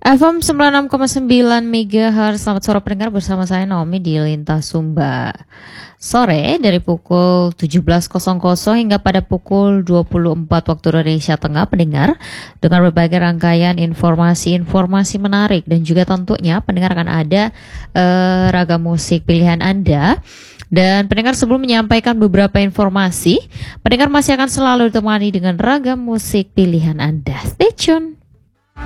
FM 96,9 MHz. Selamat sore pendengar, bersama saya Naomi di Lintas Sumba. Sore dari pukul 17.00 hingga pada pukul 24 waktu Indonesia Tengah, pendengar, dengan berbagai rangkaian informasi-informasi menarik, dan juga tentunya pendengar akan ada ragam musik pilihan Anda. Dan pendengar, sebelum menyampaikan beberapa informasi, pendengar masih akan selalu ditemani dengan ragam musik pilihan Anda. Stay tune.